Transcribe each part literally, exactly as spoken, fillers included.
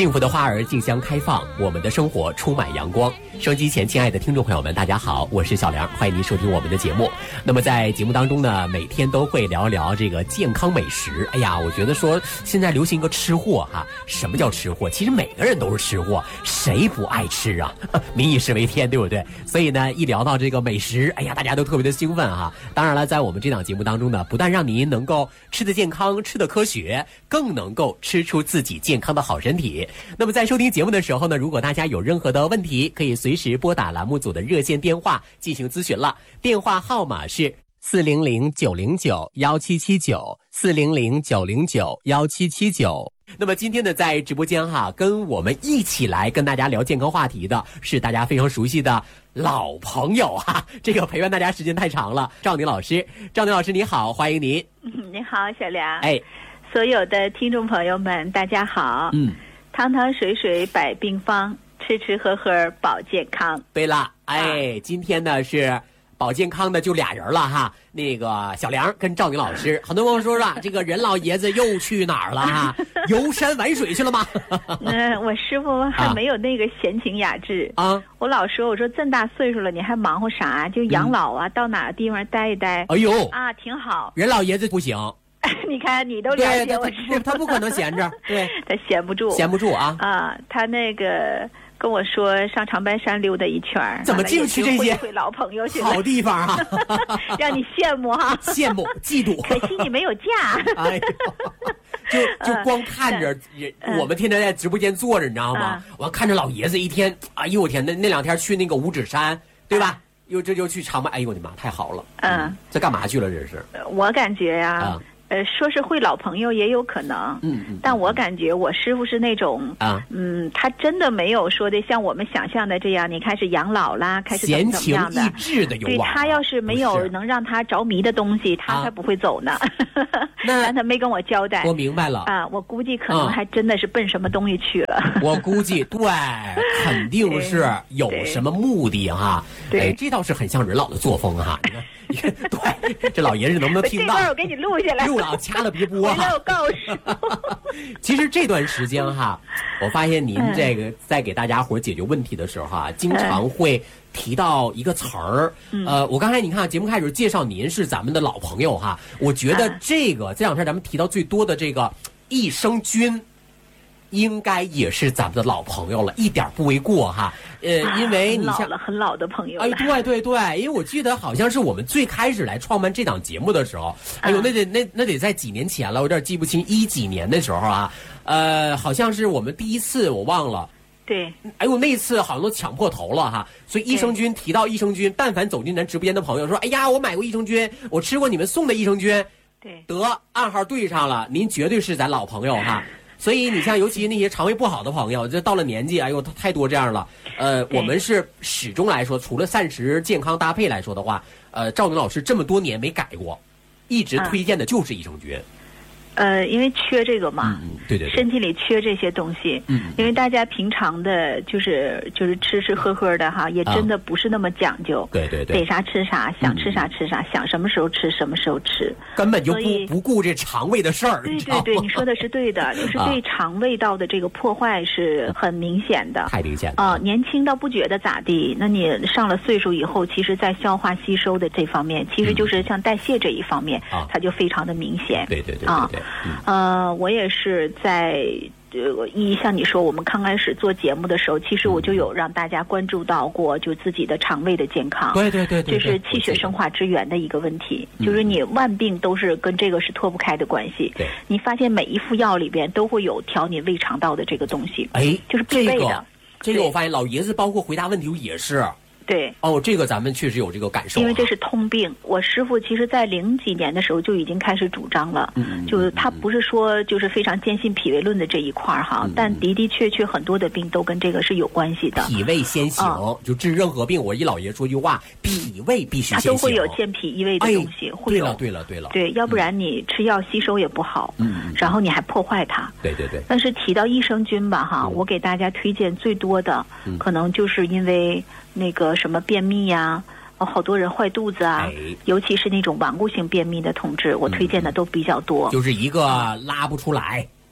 幸福的花儿竞相开放，我们的生活充满阳光。收音机前亲爱的听众朋友们，大家好，我是小梁，欢迎您收听我们的节目。那么在节目当中呢，每天都会聊一聊这个健康美食。哎呀，我觉得说现在流行一个吃货哈，什么叫吃货？其实每个人都是吃货，谁不爱吃啊？民以食为天，对不对？所以呢，一聊到这个美食，哎呀，大家都特别的兴奋哈。当然了，在我们这档节目当中呢，不但让您能够吃得健康，吃得科学，更能够吃出自己健康的好身体。那么在收听节目的时候呢，如果大家有任何的问题，可以随时拨打栏目组的热线电话进行咨询了。电话号码是四零零九零九幺七七九四零零九零九幺七七九。那么今天呢，在直播间哈，跟我们一起来跟大家聊健康话题的是大家非常熟悉的老朋友哈，这个陪伴大家时间太长了，赵宁老师。赵宁老师你好，欢迎您。 嗯，你好，小梁。 哎， 所有的听众朋友们，大家好。 嗯， 汤汤水水百病方，吃吃喝喝保健康。 对了，哎，啊、今天呢是保健康的就俩人了哈，那个小梁跟赵宁老师。很多朋友说了，这个任老爷子又去哪儿了哈？游山玩水去了吗？ 嗯，我师傅还没有那个闲情雅致啊。我老说，我说这么大岁数了，你还忙活啥？就养老啊，嗯、到哪个地方待一待。 哎呦啊，挺好。 任老爷子不行。 你看，你都了解我师傅， 他不可能闲着，对， 他闲不住， 闲不住啊啊！他那个跟我说上长白山溜达一圈， 怎么净去这些会老朋友去好地方啊？ 让你羡慕哈， 羡慕嫉妒， 可惜你没有嫁。 哎呦，就就光看着人，嗯、我们天天在直播间坐着，你知道吗？嗯、我看着老爷子一天，哎呦我天，那那两天去那个五指山，对吧？嗯、又这就去长白，哎呦我的妈，太好了！嗯，这干嘛去了？这是？ 我感觉呀、啊。嗯呃，说是会老朋友也有可能，嗯嗯，但我感觉我师傅是那种啊，嗯，他真的没有说的像我们想象的这样，你开始养老啦，开始怎么怎么样的， 闲情逸致的有。 对，他要是没有能让他着迷的东西，他才不会走呢。 那但他没跟我交代。 我明白了啊，我估计可能还真的是奔什么东西去了。 我估计对，肯定是有什么目的哈。 对， 这倒是很像人老的作风哈。你看，对，这老爷子能不能听到？ 这段我给你录下来。 录了，掐了别播哈。 回来我告诉。 其实这段时间哈，我发现您这个在给大家伙解决问题的时候哈，经常会提到一个词儿。呃，我刚才你看节目开始介绍您是咱们的老朋友哈，我觉得这个这两天咱们提到最多的这个益生菌。应该也是咱们的老朋友了，一点不为过哈。呃，因为你像、啊、 很老了很老的朋友了。 哎，对对对，因为我记得好像是我们最开始来创办这档节目的时候，哎呦，那得那那得在几年前了，我有点记不清一几年的时候啊。呃，好像是我们第一次，我忘了。 对。 哎呦，那一次好像都抢破头了哈。所以益生菌提到益生菌，但凡走进咱直播间的朋友说：“哎呀，我买过益生菌，我吃过你们送的益生菌。” 对。 得暗号对上了，您绝对是咱老朋友哈。所以你像尤其那些肠胃不好的朋友，这到了年纪，哎呦，太多这样了。呃，我们是始终来说，除了膳食健康搭配来说的话，呃，赵宁老师这么多年没改过，一直推荐的就是益生菌。 呃，因为缺这个嘛， 嗯嗯，对对对， 身体里缺这些东西，嗯，因为大家平常的就是就是吃吃喝喝的哈，也真的不是那么讲究， 对对对， 逮啥吃啥，想吃啥吃啥，想什么时候吃什么时候吃， 根本就不不顾这肠胃的事儿。 对对对，你说的是对的，就是对肠胃道的这个破坏是很明显的， 太明显了啊。年轻倒不觉得咋地，那你上了岁数以后，其实在消化吸收的这方面，其实就是像代谢这一方面，它就非常的明显。 对对对啊。嗯、呃，我也是在呃，一像你说，我们刚开始做节目的时候，其实我就有让大家关注到过，就自己的肠胃的健康。 对对对对， 就是气血生化之源的一个问题，就是你万病都是跟这个是脱不开的关系。 对， 你发现每一副药里边都会有调你胃肠道的这个东西， 哎， 就是必备的。 这个、这个我发现老爷子包括回答问题也是。 对哦，这个咱们确实有这个感受、啊， 因为这是通病。我师傅其实在零几年的时候就已经开始主张了，嗯，就是他不是说就是非常坚信脾胃论的这一块哈、嗯，但的的确确很多的病都跟这个是有关系的。 脾胃先行，嗯、就治任何病，我一老爷说句话，脾胃必须先行。 它都会有健脾益胃的东西， 哎、 会有。 对了对了对了， 对，要不然你吃药吸收也不好，嗯，然后你还破坏它。 对对对。 但是提到益生菌吧哈、嗯，我给大家推荐最多的，嗯、可能就是因为。那个什么便秘呀、啊，好多人坏肚子啊、哎，尤其是那种顽固性便秘的同志，我推荐的都比较多。 嗯、就是一个拉不出来，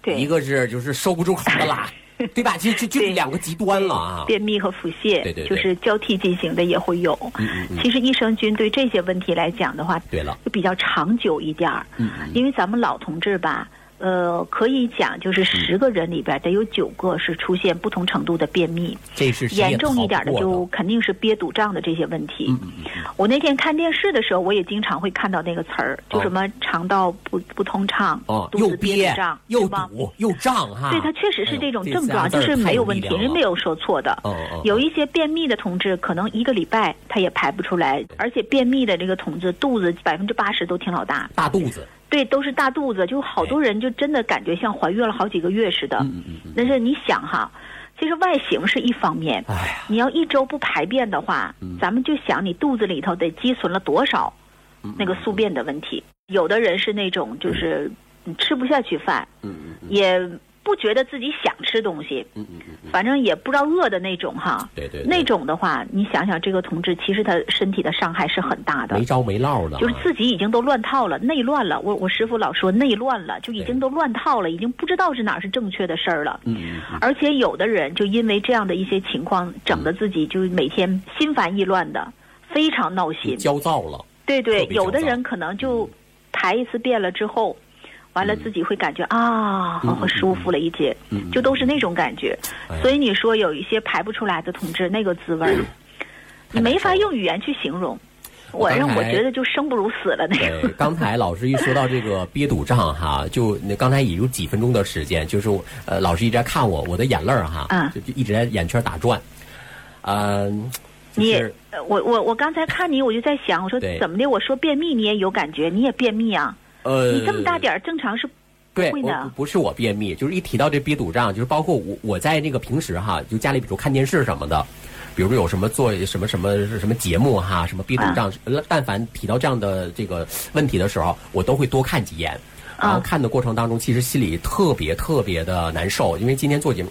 对， 一个是就是收不住口的拉。对吧？就就就两个极端了啊！ 便秘和腹泻， 对对对， 就是交替进行的也会有。 嗯嗯嗯。 其实益生菌对这些问题来讲的话， 对了， 就比较长久一点儿。 嗯嗯。 因为咱们老同志吧，呃，可以讲就是十个人里边得有九个是出现不同程度的便秘， 这是严重一点的就肯定是憋堵胀的这些问题。 嗯嗯嗯。 我那天看电视的时候，我也经常会看到那个词儿，就什么肠道不不通畅， 哦， 肚子憋胀， 又堵又胀哈。 对，它确实是这种症状，就是没有问题，人没有说错的。 哦哦。 有一些便秘的同志，可能一个礼拜他也排不出来，而且便秘的这个同志肚子百分之八十都挺老大， 大肚子。 对，都是大肚子，就好多人就真的感觉像怀孕了好几个月似的。 嗯嗯嗯。 但是你想哈。其实外形是一方面， 哎、 你要一周不排便的话、嗯，咱们就想你肚子里头得积存了多少那个宿便的问题。嗯、有的人是那种就是吃不下去饭， 嗯嗯、 也不觉得自己想吃东西， 嗯嗯嗯、 反正也不知道饿的那种哈。 对 对, 对。 那种的话，你想想这个同志，其实他身体的伤害是很大的， 没着没落的， 就是自己已经都乱套了，内乱了。我我师父老说内乱了，就已经都乱套了，已经不知道是哪是正确的事儿了。 嗯嗯嗯。 而且有的人就因为这样的一些情况，整得自己就每天心烦意乱的，非常闹心， 焦躁了。 对对，有的人可能就排一次便了之后。完了，自己会感觉、嗯、啊，好很舒服了一些、 嗯， 就都是那种感觉、嗯。所以你说有一些排不出来的同志，那个滋味、嗯，你没法用语言去形容。我让我觉得就生不如死了那个。 对，刚才老师一说到这个憋堵胀哈，就那刚才也有几分钟的时间，就是呃，老师一直在看我，我的眼泪儿哈， 嗯， 就就一直在眼圈打转，嗯、呃，就是、 你我我我刚才看你，我就在想，我说怎么的？我说便秘你也有感觉，你也便秘啊？ 呃， 你这么大点儿，正常是不会的。 对，不是我便秘，就是一提到这憋堵胀，就是包括我我在那个平时哈，就家里比如看电视什么的，比如有什么做什么什么什么节目哈，什么憋堵胀、啊，但凡提到这样的这个问题的时候，我都会多看几眼。然后看的过程当中，其实心里特别特别的难受，因为今天做节目，